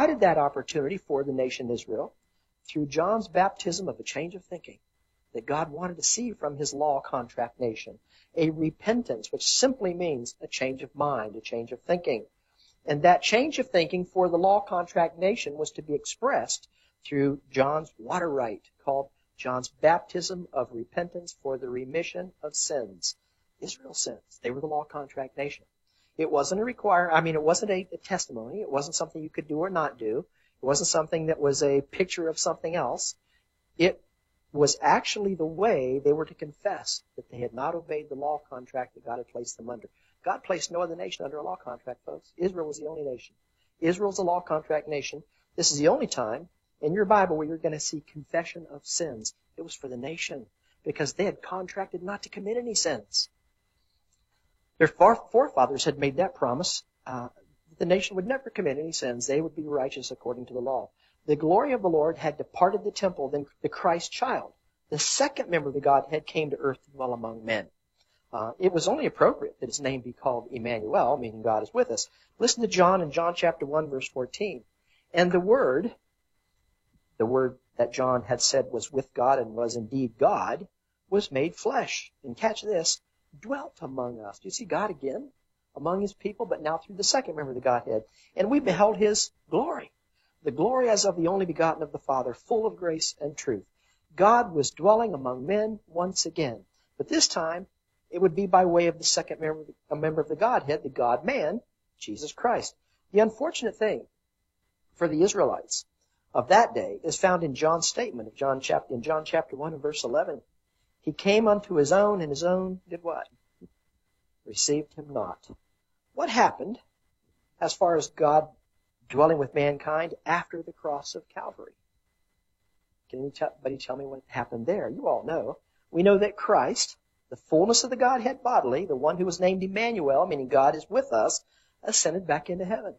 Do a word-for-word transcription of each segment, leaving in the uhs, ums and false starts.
provided that opportunity for the nation Israel through John's baptism of a change of thinking that God wanted to see from his law contract nation. A repentance, which simply means a change of mind, a change of thinking. And that change of thinking for the law contract nation was to be expressed through John's water rite, called John's baptism of repentance for the remission of sins. Israel's sins. They were the law contract nation. It wasn't a require, I mean, it wasn't a, a testimony. It wasn't something you could do or not do. It wasn't something that was a picture of something else. It was actually the way they were to confess that they had not obeyed the law contract that God had placed them under. God placed no other nation under a law contract, folks. Israel was the only nation. Israel's a law contract nation. This is the only time in your Bible where you're going to see confession of sins. It was for the nation because they had contracted not to commit any sins. Their forefathers had made that promise. Uh, the nation would never commit any sins. They would be righteous according to the law. The glory of the Lord had departed the temple. Then the Christ child, the second member of the Godhead, came to earth to dwell among men. Uh, it was only appropriate that his name be called Emmanuel, meaning God is with us. Listen to John in John chapter one, verse fourteen. And the Word, the Word that John had said was with God and was indeed God, was made flesh. And catch this, dwelt among us. Do you see God again? Among his people, but now through the second member of the Godhead. And we beheld his glory. The glory as of the only begotten of the Father, full of grace and truth. God was dwelling among men once again. But this time, it would be by way of the second member, a member of the Godhead, the God-man, Jesus Christ. The unfortunate thing for the Israelites of that day is found in John's statement of John chapter, in John chapter one and verse eleven. He came unto his own, and his own did what? Received him not. What happened as far as God dwelling with mankind after the cross of Calvary? Can anybody tell me what happened there? You all know. We know that Christ, the fullness of the Godhead bodily, the one who was named Emmanuel, meaning God is with us, ascended back into heaven.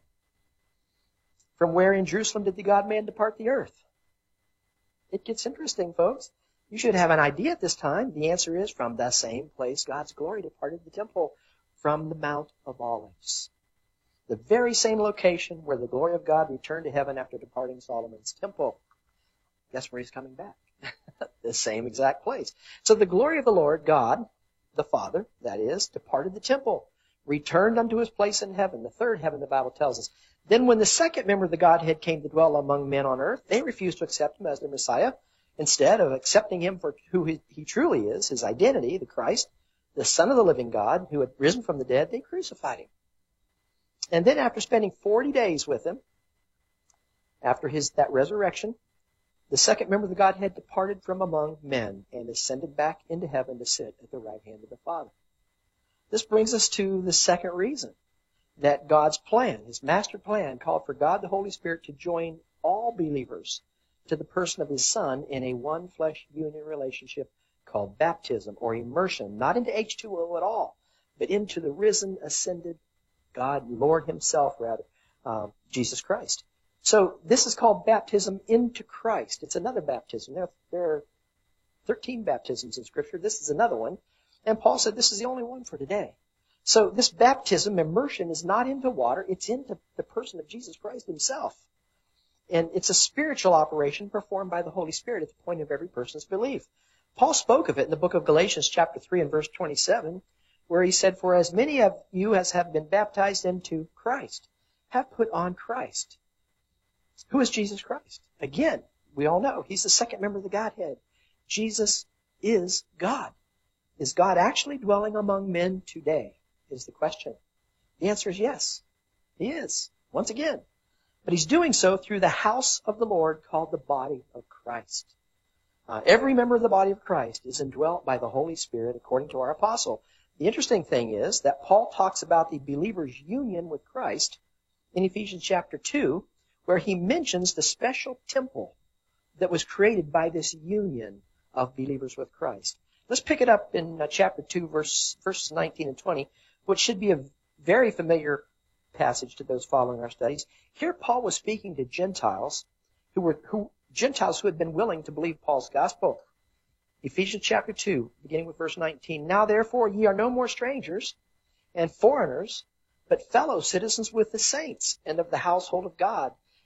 From where in Jerusalem did the God-man depart the earth? It gets interesting, folks. You should have an idea at this time. The answer is from the same place God's glory departed the temple, from the Mount of Olives. The very same location where the glory of God returned to heaven after departing Solomon's temple. Guess where he's coming back? The same exact place. So the glory of the Lord, God, the Father, that is, departed the temple, returned unto his place in heaven, the third heaven, the Bible tells us. Then when the second member of the Godhead came to dwell among men on earth, they refused to accept him as their Messiah. Instead of accepting him for who he, he truly is, his identity, the Christ, the Son of the living God, who had risen from the dead, they crucified him. And then after spending forty days with him, after his that resurrection, the second member of the Godhead departed from among men and ascended back into heaven to sit at the right hand of the Father. This brings us to the second reason that God's plan, his master plan, called for God the Holy Spirit to join all believers to the person of his Son in a one flesh union relationship called baptism or immersion, not into H two O at all, but into the risen, ascended God, Lord himself, rather, uh, Jesus Christ. So this is called baptism into Christ. It's another baptism. There, there are thirteen baptisms in Scripture. This is another one. And Paul said this is the only one for today. So this baptism, immersion, is not into water. It's into the person of Jesus Christ himself. And it's a spiritual operation performed by the Holy Spirit at the point of every person's belief. Paul spoke of it in the book of Galatians chapter three and verse twenty-seven, where he said, for as many of you as have been baptized into Christ have put on Christ. Who is Jesus Christ? Again, we all know he's the second member of the Godhead. Jesus is God. Is God actually dwelling among men today? Is the question. The answer is yes. He is. Once again. But he's doing so through the house of the Lord called the body of Christ. Uh, every member of the body of Christ is indwelt by the Holy Spirit according to our apostle. The interesting thing is that Paul talks about the believer's union with Christ in Ephesians chapter two, where he mentions the special temple that was created by this union of believers with Christ. Let's pick it up in uh, chapter two, verse, verses nineteen and twenty, which should be a very familiar passage to those following our studies. Here Paul was speaking to Gentiles who were who Gentiles who had been willing to believe Paul's gospel. Ephesians chapter two, beginning with verse nineteen. Now therefore ye are no more strangers and foreigners, but fellow citizens with the saints and of the household of God,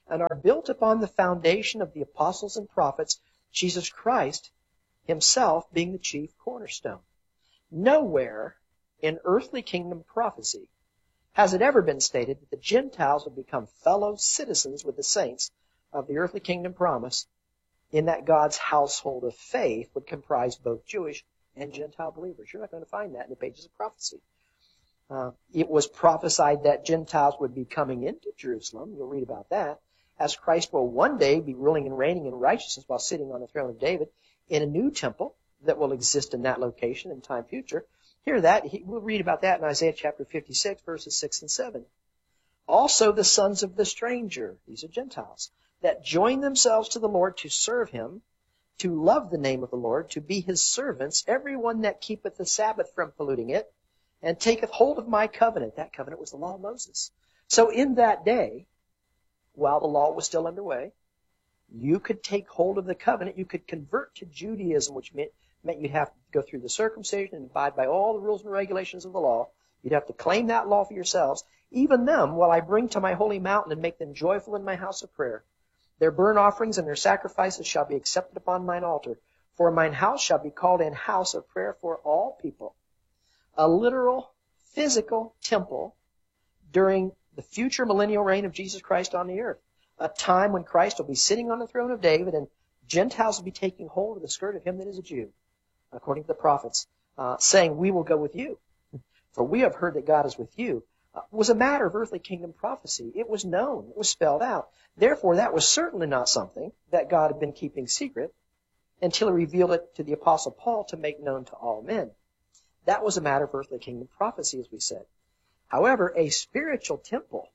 and are built upon the foundation of the apostles and prophets, Jesus Christ himself being the chief cornerstone. Nowhere in earthly kingdom prophecy has it ever been stated that the Gentiles would become fellow citizens with the saints of the earthly kingdom promise, in that God's household of faith would comprise both Jewish and Gentile believers. You're not going to find that in the pages of prophecy. Uh, it was prophesied that Gentiles would be coming into Jerusalem. You'll read about that. As Christ will one day be ruling and reigning in righteousness while sitting on the throne of David in a new temple that will exist in that location in time future. Hear that. He, we'll read about that in Isaiah chapter fifty-six, verses six and seven. Also the sons of the stranger, these are Gentiles, that join themselves to the Lord to serve him, to love the name of the Lord, to be his servants, everyone that keepeth the Sabbath from polluting it, and taketh hold of my covenant. That covenant was the law of Moses. So in that day, while the law was still underway, you could take hold of the covenant. You could convert to Judaism, which meant, meant you'd have to go through the circumcision and abide by all the rules and regulations of the law. You'd have to claim that law for yourselves. Even them will I bring to my holy mountain and make them joyful in my house of prayer. Their burnt offerings and their sacrifices shall be accepted upon mine altar. For mine house shall be called an house of prayer for all people. A literal, physical temple during the future millennial reign of Jesus Christ on the earth. A time when Christ will be sitting on the throne of David and Gentiles will be taking hold of the skirt of him that is a Jew, according to the prophets, uh, saying, we will go with you. For we have heard that God is with you. Uh, was a matter of earthly kingdom prophecy. It was known. It was spelled out. Therefore, that was certainly not something that God had been keeping secret until he revealed it to the Apostle Paul to make known to all men. That was a matter of earthly kingdom prophecy, as we said. However, a spiritual temple,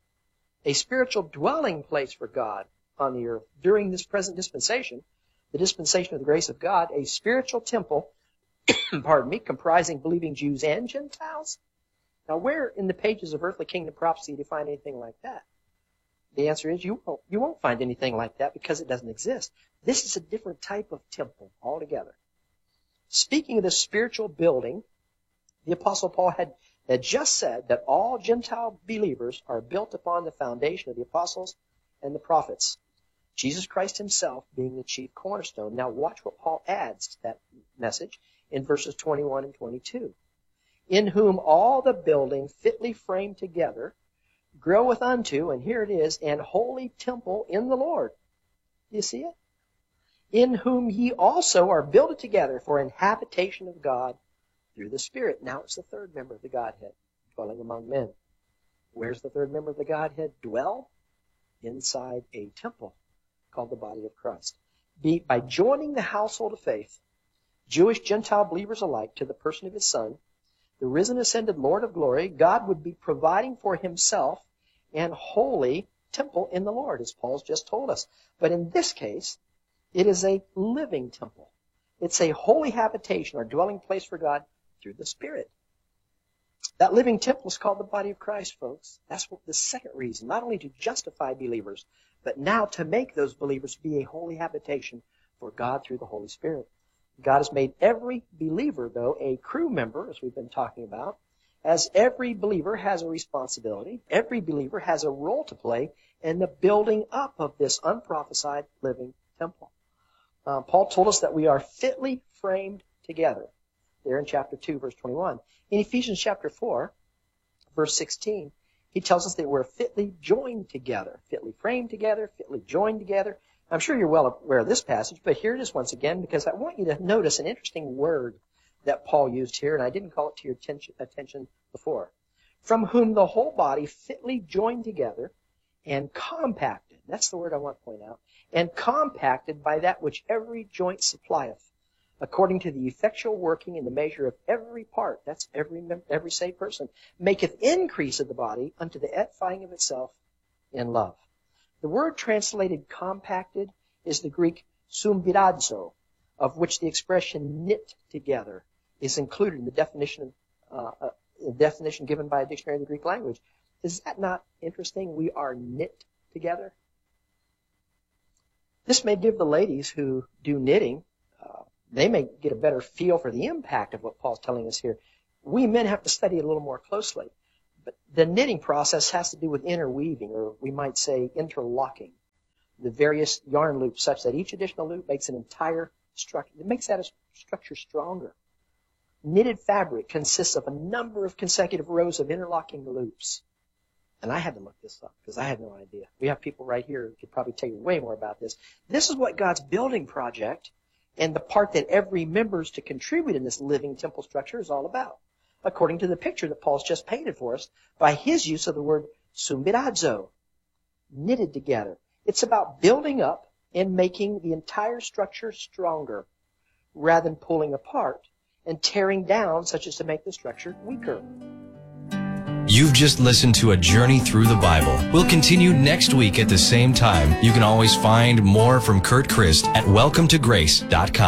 a spiritual dwelling place for God on the earth during this present dispensation, the dispensation of the grace of God, a spiritual temple, pardon me, comprising believing Jews and Gentiles. Now, where in the pages of earthly kingdom prophecy do you find anything like that? The answer is you won't, you won't find anything like that because it doesn't exist. This is a different type of temple altogether. Speaking of this spiritual building, the Apostle Paul had, had just said that all Gentile believers are built upon the foundation of the apostles and the prophets, Jesus Christ himself being the chief cornerstone. Now watch what Paul adds to that message in verses twenty-one and twenty-two. In whom all the building fitly framed together groweth unto, and here it is, an holy temple in the Lord. You see it? In whom ye also are builded together for an habitation of God through the Spirit. Now it's the third member of the Godhead dwelling among men. Where's the third member of the Godhead dwell? Inside a temple called the body of Christ. Be, by joining the household of faith, Jewish, Gentile believers alike, to the person of his Son, the risen, ascended Lord of glory, God would be providing for himself an holy temple in the Lord, as Paul's just told us. But in this case, it is a living temple. It's a holy habitation or dwelling place for God through the Spirit. That living temple is called the body of Christ, folks. That's what the second reason, not only to justify believers, but now to make those believers be a holy habitation for God through the Holy Spirit. God has made every believer, though, a crew member, as we've been talking about, as every believer has a responsibility. Every believer has a role to play in the building up of this unprophesied living temple. Uh, Paul told us that we are fitly framed together, there in chapter two, verse twenty-one. In Ephesians chapter four, verse sixteen, he tells us that we're fitly joined together, fitly framed together, fitly joined together. I'm sure you're well aware of this passage, but here it is once again, because I want you to notice an interesting word that Paul used here, and I didn't call it to your attention, attention before. From whom the whole body fitly joined together and compacted, that's the word I want to point out, and compacted by that which every joint supplieth, according to the effectual working in the measure of every part, that's every every saved person, maketh increase of the body unto the edifying of itself in love. The word translated compacted is the Greek sumbidazo, of which the expression knit together is included in the definition, uh, uh, definition given by a dictionary of the Greek language. Is that not interesting? We are knit together. This may give the ladies who do knitting, uh, they may get a better feel for the impact of what Paul's telling us here. We men have to study it a little more closely. But The knitting process has to do with interweaving, or we might say interlocking, the various yarn loops such that each additional loop makes an entire structure. It makes that structure stronger. Knitted fabric consists of a number of consecutive rows of interlocking loops. And I had to look this up because I had no idea. We have people right here who could probably tell you way more about this. This is what God's building project and the part that every member is to contribute in this living temple structure is all about, according to the picture that Paul's just painted for us by his use of the word sumbirazo, knitted together. It's about building up and making the entire structure stronger rather than pulling apart and tearing down such as to make the structure weaker. You've just listened to A Journey Through the Bible. We'll continue next week at the same time. You can always find more from Kurt Christ at welcome to grace dot com.